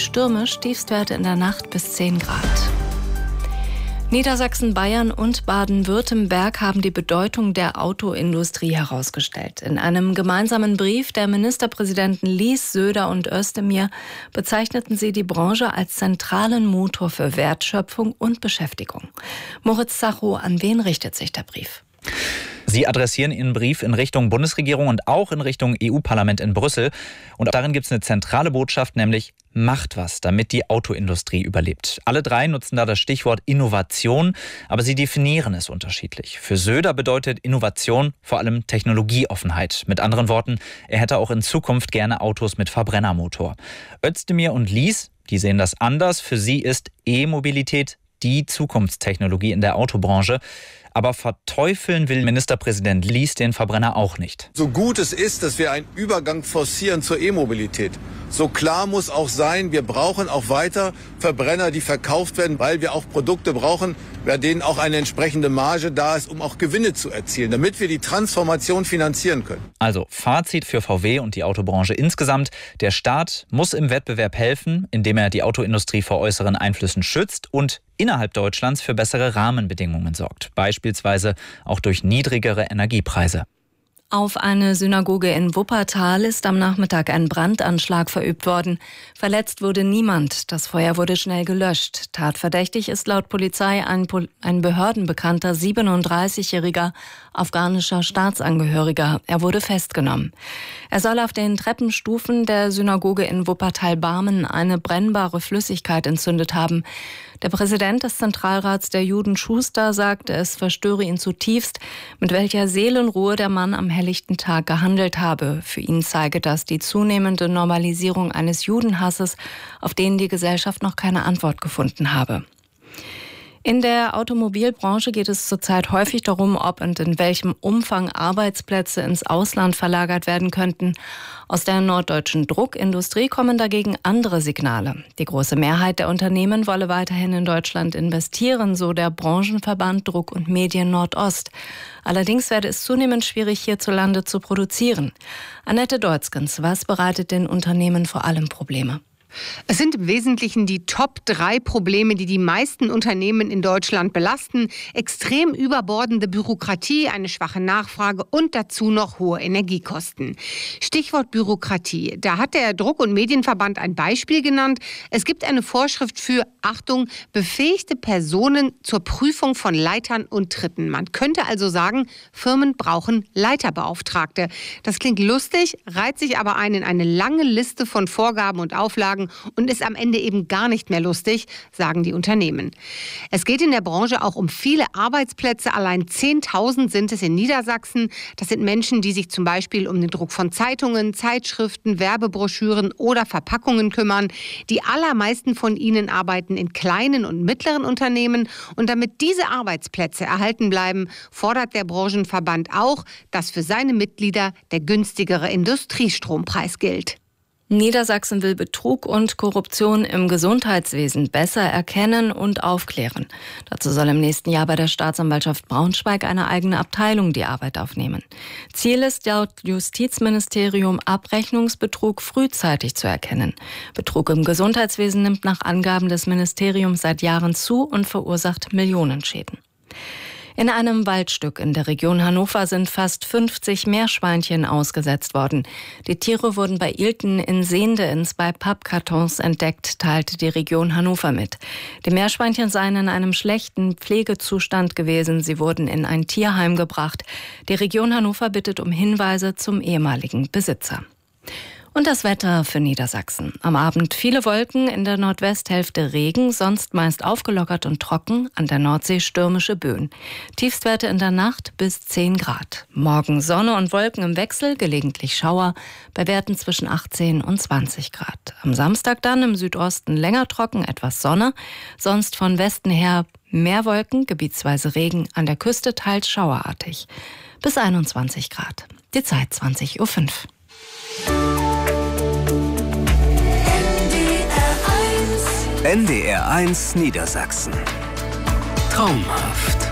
stürmisch, Tiefstwerte in der Nacht bis 10 Grad. Niedersachsen, Bayern und Baden-Württemberg haben die Bedeutung der Autoindustrie herausgestellt. In einem gemeinsamen Brief der Ministerpräsidenten Lies, Söder und Özdemir bezeichneten sie die Branche als zentralen Motor für Wertschöpfung und Beschäftigung. Moritz Zacho, an wen richtet sich der Brief? Sie adressieren Ihren Brief in Richtung Bundesregierung und auch in Richtung EU-Parlament in Brüssel. Und darin gibt es eine zentrale Botschaft, nämlich macht was, damit die Autoindustrie überlebt. Alle drei nutzen da das Stichwort Innovation, aber sie definieren es unterschiedlich. Für Söder bedeutet Innovation vor allem Technologieoffenheit. Mit anderen Worten, er hätte auch in Zukunft gerne Autos mit Verbrennermotor. Özdemir und Lies, die sehen das anders. Für sie ist E-Mobilität die Zukunftstechnologie in der Autobranche. Aber verteufeln will Ministerpräsident Lies den Verbrenner auch nicht. So gut es ist, dass wir einen Übergang forcieren zur E-Mobilität, so klar muss auch sein, wir brauchen auch weiter Verbrenner, die verkauft werden, weil wir auch Produkte brauchen, bei denen auch eine entsprechende Marge da ist, um auch Gewinne zu erzielen, damit wir die Transformation finanzieren können. Also Fazit für VW und die Autobranche insgesamt. Der Staat muss im Wettbewerb helfen, indem er die Autoindustrie vor äußeren Einflüssen schützt und innerhalb Deutschlands für bessere Rahmenbedingungen sorgt. Beispielsweise auch durch niedrigere Energiepreise. Auf eine Synagoge in Wuppertal ist am Nachmittag ein Brandanschlag verübt worden. Verletzt wurde niemand. Das Feuer wurde schnell gelöscht. Tatverdächtig ist laut Polizei ein behördenbekannter 37-jähriger afghanischer Staatsangehöriger. Er wurde festgenommen. Er soll auf den Treppenstufen der Synagoge in Wuppertal-Barmen eine brennbare Flüssigkeit entzündet haben. Der Präsident des Zentralrats der Juden, Schuster, sagte, es verstöre ihn zutiefst, mit welcher Seelenruhe der Mann am helllichten Tag gehandelt habe. Für ihn zeige das die zunehmende Normalisierung eines Judenhasses, auf den die Gesellschaft noch keine Antwort gefunden habe. In der Automobilbranche geht es zurzeit häufig darum, ob und in welchem Umfang Arbeitsplätze ins Ausland verlagert werden könnten. Aus der norddeutschen Druckindustrie kommen dagegen andere Signale. Die große Mehrheit der Unternehmen wolle weiterhin in Deutschland investieren, so der Branchenverband Druck und Medien Nordost. Allerdings werde es zunehmend schwierig, hierzulande zu produzieren. Annette Deutzgens, was bereitet den Unternehmen vor allem Probleme? Es sind im Wesentlichen die Top 3 Probleme, die die meisten Unternehmen in Deutschland belasten. Extrem überbordende Bürokratie, eine schwache Nachfrage und dazu noch hohe Energiekosten. Stichwort Bürokratie. Da hat der Druck- und Medienverband ein Beispiel genannt. Es gibt eine Vorschrift für, Achtung, befähigte Personen zur Prüfung von Leitern und Tritten. Man könnte also sagen, Firmen brauchen Leiterbeauftragte. Das klingt lustig, reiht sich aber ein in eine lange Liste von Vorgaben und Auflagen und ist am Ende eben gar nicht mehr lustig, sagen die Unternehmen. Es geht in der Branche auch um viele Arbeitsplätze. Allein 10.000 sind es in Niedersachsen. Das sind Menschen, die sich zum Beispiel um den Druck von Zeitungen, Zeitschriften, Werbebroschüren oder Verpackungen kümmern. Die allermeisten von ihnen arbeiten in kleinen und mittleren Unternehmen. Und damit diese Arbeitsplätze erhalten bleiben, fordert der Branchenverband auch, dass für seine Mitglieder der günstigere Industriestrompreis gilt. Niedersachsen will Betrug und Korruption im Gesundheitswesen besser erkennen und aufklären. Dazu soll im nächsten Jahr bei der Staatsanwaltschaft Braunschweig eine eigene Abteilung die Arbeit aufnehmen. Ziel ist laut Justizministerium, Abrechnungsbetrug frühzeitig zu erkennen. Betrug im Gesundheitswesen nimmt nach Angaben des Ministeriums seit Jahren zu und verursacht Millionenschäden. In einem Waldstück in der Region Hannover sind fast 50 Meerschweinchen ausgesetzt worden. Die Tiere wurden bei Ilten in Sehnde in 2 Pappkartons entdeckt, teilte die Region Hannover mit. Die Meerschweinchen seien in einem schlechten Pflegezustand gewesen. Sie wurden in ein Tierheim gebracht. Die Region Hannover bittet um Hinweise zum ehemaligen Besitzer. Und das Wetter für Niedersachsen. Am Abend viele Wolken, in der Nordwesthälfte Regen, sonst meist aufgelockert und trocken, an der Nordsee stürmische Böen. Tiefstwerte in der Nacht bis 10 Grad. Morgen Sonne und Wolken im Wechsel, gelegentlich Schauer, bei Werten zwischen 18 und 20 Grad. Am Samstag dann im Südosten länger trocken, etwas Sonne, sonst von Westen her mehr Wolken, gebietsweise Regen, an der Küste teils schauerartig. Bis 21 Grad. Die Zeit 20:05 Uhr. NDR 1 Niedersachsen. Traumhaft.